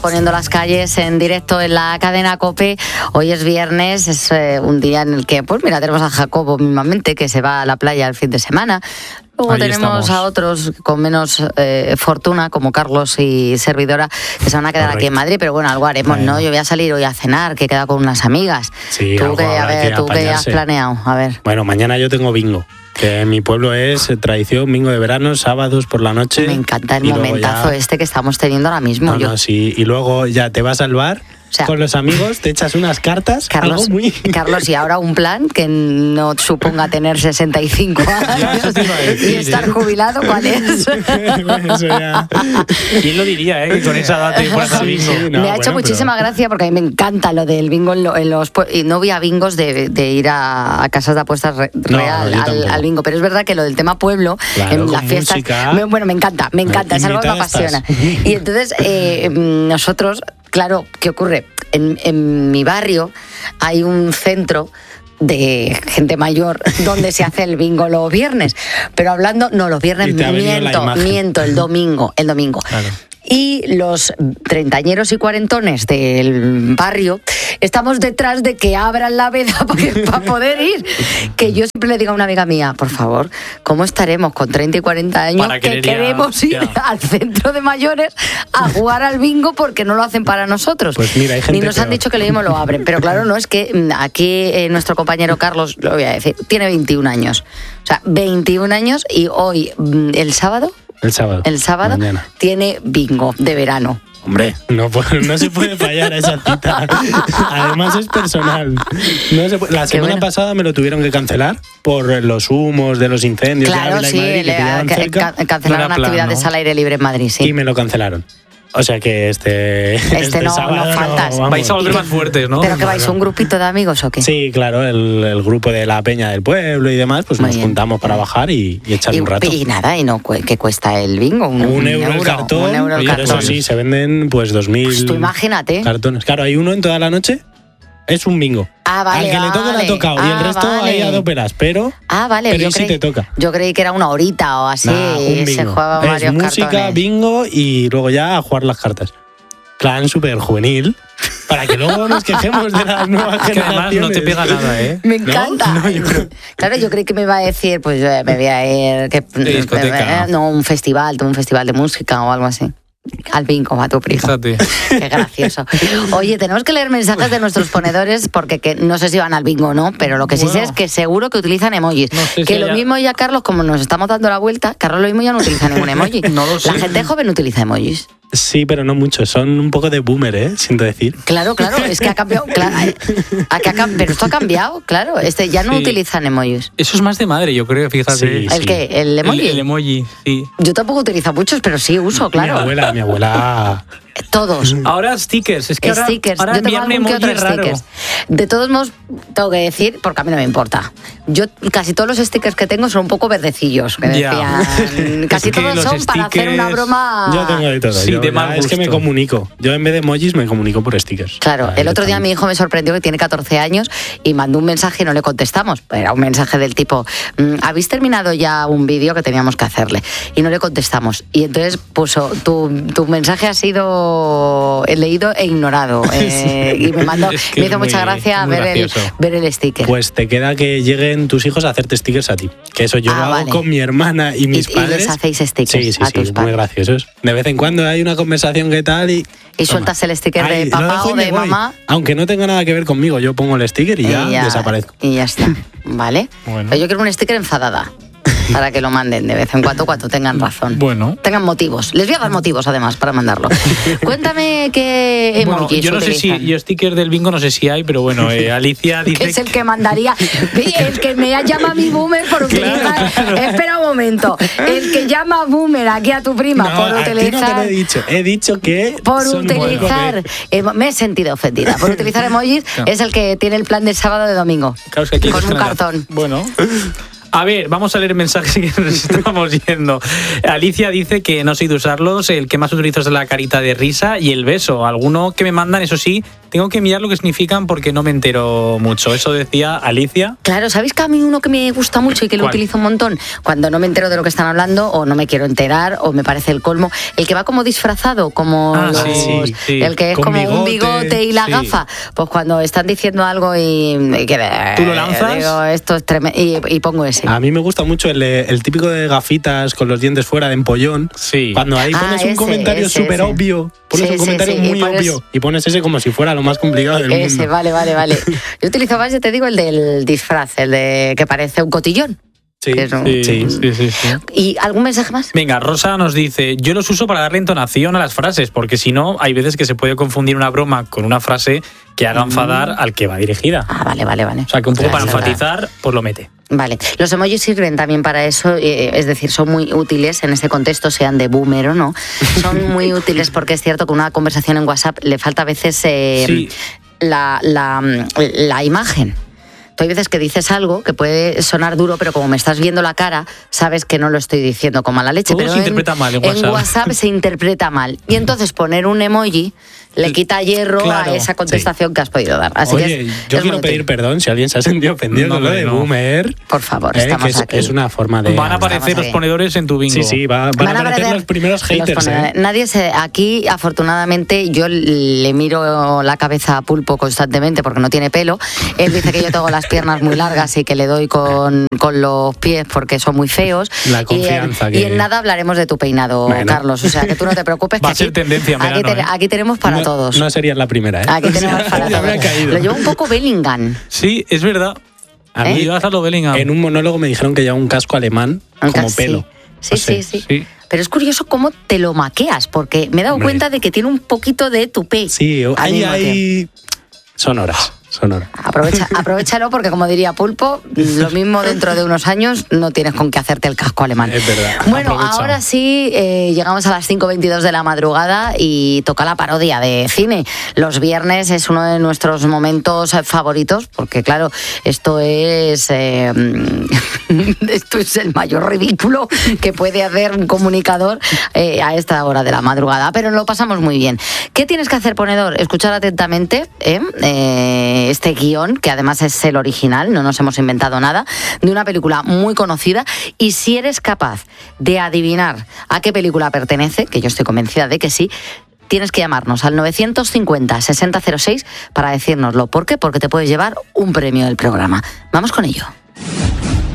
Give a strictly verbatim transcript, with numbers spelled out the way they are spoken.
Poniendo las calles en directo en la cadena COPE. Hoy es viernes, es eh, un día en el que, pues mira, tenemos a Jacobo mismamente que se va a la playa el fin de semana. Luego Ahí tenemos estamos. a otros con menos eh, fortuna, como Carlos y servidora, que se van a quedar Correcto. aquí en Madrid, pero bueno, algo haremos, Bueno. ¿no? Yo voy a salir hoy a cenar, que he quedado con unas amigas. Sí, tú algo que, a habrá ver, que tú que has apañarse. planeado, a ver. Bueno, mañana yo tengo bingo, que en mi pueblo es eh, tradición, bingo de verano, sábados por la noche. Me encanta el y luego momentazo ya- este que estamos teniendo ahora mismo. No, Yo- no, sí, y luego ya te vas al bar O sea, con los amigos, te echas unas cartas, Carlos, algo muy... Carlos, y ahora un plan que no suponga tener sesenta y cinco años eso te iba a decir, y estar ¿eh? jubilado, ¿cuál es? Eso ya... ¿Quién lo diría, eh? Que con esa edad te fueras al bingo. Sí, no, me ha hecho bueno, muchísima pero- gracia porque a mí me encanta lo del bingo en, lo- en los pue- y no voy a bingos de, de ir a, a casas de apuestas re- No, real yo al, tampoco. al bingo, pero es verdad que lo del tema pueblo Claro, en con las fiestas música. me- bueno, me encanta, me encanta, es algo que me Invitada apasiona. estás. Y entonces eh, nosotros, claro, ¿qué ocurre? En, en mi barrio hay un centro de gente mayor donde se hace el bingo los viernes, pero hablando, no, los viernes Y te ha venido la miento, imagen. miento, el domingo, el domingo. Claro. Y los treintañeros y cuarentones del barrio estamos detrás de que abran la veda para poder ir. Que yo siempre le digo a una amiga mía, por favor, ¿cómo estaremos con treinta y cuarenta años Para que querer ir a- queremos ir ya. al centro de mayores a jugar al bingo porque no lo hacen para nosotros? Pues mira, hay gente Ni nos han peor. dicho que lo mismo lo abren. Pero claro, no, es que mm, aquí eh, nuestro compañero Carlos, lo voy a decir, tiene veintiún años. O sea, veintiún años y hoy, mm, el sábado, El sábado. el sábado Mañana. tiene bingo de verano. Hombre, no, pu- no se puede fallar a esa cita. Además es personal. No se puede- La Qué semana bueno. pasada me lo tuvieron que cancelar por los humos de los incendios de Claro, Ávila y sí, Madrid que le- pillaban ca- cerca, ca- cancelaron No era plan, actividades ¿no? al aire libre en Madrid, sí. y me lo cancelaron. O sea que este, Este no- sábado no faltas. vamos. Vais a volver más fuertes, ¿no? ¿Pero que vais un grupito de amigos o qué? Sí, claro, el, el grupo de la peña del pueblo y demás, pues Muy nos bien. juntamos para bajar y, y echar y, un rato. y nada, y no cu- ¿qué cuesta el bingo? Un, Un euro el cartón, Un euro el pero cartón. eso sí, se venden pues dos mil Pues tú imagínate. cartones. Claro, hay uno en toda la noche, es un bingo. Ah, vale, Al que le toque le vale. ha tocado y el Ah, resto vale. ahí a dos pelas, pero... Ah, vale. Pero yo ¿y si creí- te toca? Yo creí que era una horita o así. Nah, un y se bingo. jugaban Es varios música, cartones. bingo y luego ya a jugar las cartas. Plan súper juvenil, para que luego nos quejemos de las nuevas Que además generaciones. no te pega nada, ¿eh? Me encanta. No, yo creo- Claro, yo creí que me iba a decir, pues eh, me voy a ir. Que, De discoteca. eh, no, un festival, un festival de música o algo así. Al bingo, a tu prima. Fíjate. Qué gracioso. Oye, tenemos que leer mensajes de nuestros ponedores porque que, no sé si van al bingo o no, pero lo que sí sé Bueno. es que seguro que utilizan emojis. No sé si que lo haya- mismo ya, Carlos, como nos estamos dando la vuelta, Carlos lo mismo ya no utiliza ningún emoji. No lo sé. La gente joven utiliza emojis. Sí, pero no mucho. Son un poco de boomer, ¿eh? Siento decir. Claro, claro, es que ha cambiado. Claro, ha- que ha cam- pero esto ha cambiado, claro. Este ya no Sí. utilizan emojis. Eso es más de madre, yo creo, fíjate. Sí, ¿El qué? ¿El emoji? El, el emoji, sí. Yo tampoco utilizo muchos, pero sí uso, Mi claro. abuela, mi abuela... Todos. Ahora stickers, es que ahora, Stickers. ahora Yo tengo enviarme algún que emoji otro es raro. stickers. De todos modos, tengo que decir, porque a mí no me importa. Yo casi todos los stickers que tengo son un poco verdecillos, que Ya. decían. Casi Es que todos los son para hacer una stickers- broma. Yo tengo de todo. Sí, Yo de ya mal es que me gusto. comunico. Yo en vez de emojis me comunico por stickers. Claro, Ahí el otro día están. mi hijo me sorprendió que tiene catorce años y mandó un mensaje y no le contestamos. Era un mensaje del tipo, mm, ¿habéis terminado ya un vídeo que teníamos que hacerle? Y no le contestamos. Y entonces puso, tu, tu mensaje ha sido leído e ignorado. Eh, y me mandó, Es que me es hizo muy- mucha gracia muy ver el, gracioso. ver el sticker. Pues te queda que lleguen tus hijos a hacerte stickers a ti. Que eso yo Ah, lo hago vale. con mi hermana y mis y padres. les hacéis stickers Sí, sí, a sí, tus muy padres. graciosos. De vez en cuando hay una conversación que tal y... Y sueltas el sticker Ahí, de lo papá dejo y o me de voy. mamá. Aunque no tenga nada que ver conmigo, yo pongo el sticker y ya, y ya desaparezco. Y ya está. ¿Vale? Bueno. Pero yo quiero un sticker enfadada. Para que lo manden de vez en cuando cuando tengan razón. Bueno. Tengan motivos. Les voy a dar motivos además para mandarlo. Cuéntame qué Bueno, emojis yo no sé utilizan. si, yo sticker del bingo no sé si hay, pero bueno, eh, Alicia dice... Que es el que mandaría. El que me llama a mi boomer por utilizar. Espera un momento. El que llama boomer aquí a tu prima No, por a ti no te utilizar. lo he dicho. He dicho que Por son un poco utilizar, de- emo- me he sentido ofendida. Por utilizar emojis Claro. es el que tiene el plan de sábado de domingo. Claro, es que aquí hay con dos un generaciones. cartón. Bueno. A ver, vamos a leer mensajes que nos estamos yendo. Alicia dice que no soy de usarlos, el que más utilizo es la carita de risa y el beso. Alguno que me mandan, eso sí, tengo que mirar lo que significan porque no me entero mucho. Eso decía Alicia. Claro, ¿sabéis que a mí uno que me gusta mucho y que lo ¿Cuál? utilizo un montón? Cuando no me entero de lo que están hablando o no me quiero enterar o me parece el colmo. El que va como disfrazado, como Ah, los, sí, sí. el que es Con como un bigote, bigote y la sí. gafa. Pues cuando están diciendo algo y... y que, ¿Tú lo lanzas? Digo, esto es tremendo. Y, y pongo ese. A mí me gusta mucho el, de- el típico de gafitas con los dientes fuera de empollón. Sí. Cuando ahí Ah, pones un ese, comentario ese, súper ese. obvio, pones Sí, un sí, comentario sí, y muy pones- obvio y pones ese como si fuera lo más complicado del Ese, mundo. vale, vale, vale. Yo utilizo más, yo te digo, el del disfraz, el de que parece un cotillón. Sí, que es un- Sí, sí. sí, sí, sí. ¿Y algún mensaje más? Venga, Rosa nos dice, yo los uso para darle entonación a las frases, porque si no, hay veces que se puede confundir una broma con una frase que haga enfadar al que va dirigida. Ah, vale, vale, vale. O sea, que un poco para Claro. enfatizar, pues lo mete. Vale, los emojis sirven también para eso, eh, es decir, son muy útiles en ese contexto, sean de boomer o no. Son muy útiles porque es cierto que una conversación en WhatsApp le falta a veces eh, Sí. la, la, la imagen. Tú hay veces que dices algo que puede sonar duro, pero como me estás viendo la cara, sabes que no lo estoy diciendo con mala leche. Todo pero se interpreta mal en WhatsApp. En WhatsApp se interpreta mal. Y entonces poner un emoji le quita hierro Claro, a esa contestación que has podido dar. Así que Oye, es- yo es muy quiero útil. pedir perdón si alguien se ha sentido ofendido No, con lo hombre, de no. boomer. Por favor, eh, estamos que es, aquí. es una forma de... Van a aparecer Estamos los aquí. ponedores en tu bingo. Sí, sí, va- van, a aparecer los primeros haters. los pone- ¿eh? Nadie se, aquí, afortunadamente, yo le miro la cabeza a Pulpo constantemente porque no tiene pelo. Él dice que yo tengo las piernas muy largas y que le doy con, con los pies porque son muy feos. La confianza y, en, que- y en nada hablaremos de tu peinado, Bueno. Carlos. O sea, que tú no te preocupes. Va que a ser aquí, tendencia en aquí, verano, ¿eh? aquí tenemos para no, todos. No serías la primera, ¿eh? Aquí tenemos para Ya me ha todos. caído. Lo lleva un poco Bellingham. Sí, es verdad. A ¿Eh? mí, Llevas a lo Bellingham. en un monólogo me dijeron que lleva un casco alemán Un como cas- pelo. Sí, No sé. sí, sí, sí. Pero es curioso cómo te lo maqueas, porque me he dado Hombre. cuenta de que tiene un poquito de tupé. Sí, al ahí mismo tiempo. hay... Son horas, son horas. Aprovecha, aprovechalo porque, como diría Pulpo, lo mismo dentro de unos años no tienes con qué hacerte el casco alemán. Es verdad. Bueno, Aprovecha. ahora sí, eh, llegamos a las cinco veintidós de la madrugada y toca la parodia de cine. Los viernes es uno de nuestros momentos eh, favoritos porque, claro, esto es, eh, esto es el mayor ridículo que puede hacer un comunicador eh, a esta hora de la madrugada, pero lo pasamos muy bien. ¿Qué tienes que hacer, ponedor? Escuchar atentamente ¿eh? Eh, este guión, que además es el original, no nos hemos inventado nada, de una película muy conocida, y si eres capaz de adivinar a qué película pertenece, que yo estoy convencida de que sí, tienes que llamarnos al novecientos cincuenta, sesenta cero seis para decírnoslo. ¿Por qué? Porque te puedes llevar un premio del programa. Vamos con ello.